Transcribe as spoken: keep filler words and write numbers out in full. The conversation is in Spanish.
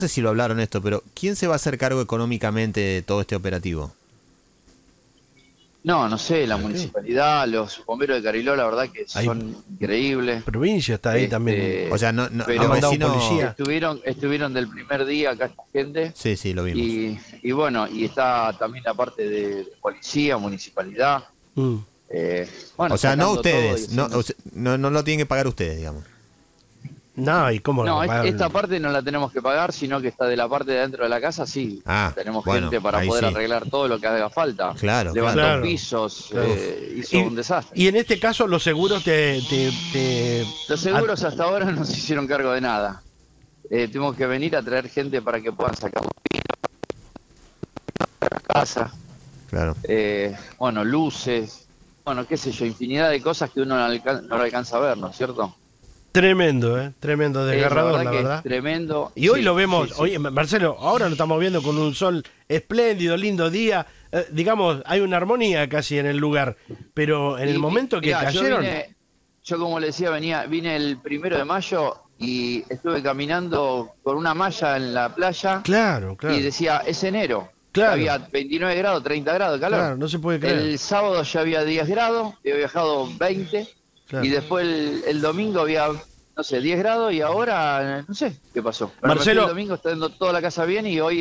sé si lo hablaron esto, pero ¿quién se va a hacer cargo económicamente de todo este operativo? No, no sé, la ¿Por qué? municipalidad, los bomberos de Cariló, la verdad que Hay son increíbles. provincia está ahí también. Este, O sea, no, no, pero Han los mandado vecinos... policía. estuvieron, estuvieron del primer día acá esta gente. Sí, sí, lo vimos. Y, y bueno, y está también la parte de, de policía, municipalidad. Mm. Eh, bueno, O sea, no sacando todo y ustedes, no, haciendo- o sea, no, no lo tienen que pagar ustedes, digamos. No, ¿y cómo No, lo es- pagan? esta parte no la tenemos que pagar, sino que está de la parte de adentro de la casa, sí. Ah, Tenemos bueno, gente para ahí poder sí. arreglar todo lo que haga falta. Claro, Levantó claro. pisos, Claro. eh, hizo Y, un desastre. y en este caso los seguros te... te, te- Los seguros hasta ahora no se hicieron cargo de nada. Eh, tuvimos que venir a traer gente para que puedan sacar los pisos para la casa. Claro. Eh, bueno, luces, bueno, qué sé yo, infinidad de cosas que uno no, alcan- no lo alcanza a ver, ¿no es cierto? Tremendo, ¿eh? Tremendo, Eh, desgarrador, la que verdad. es tremendo. Y hoy Sí, lo vemos, sí, sí. oye, Marcelo, ahora lo estamos viendo con un sol espléndido, lindo día. Eh, digamos, hay una armonía casi en el lugar, pero en el Y, momento que mirá, yo cayeron... vine- Yo, como le decía, venía, vine el primero de mayo y estuve caminando con una malla en la playa Claro, claro. y decía, es enero. Claro. Había veintinueve grados, treinta grados de calor. Claro, no se puede creer. El sábado ya había diez grados, he viajado veinte, Claro. y después el, el domingo había, no sé, diez grados y ahora no sé qué pasó. Pero me fui Marcelo. el domingo está yendo toda la casa bien y hoy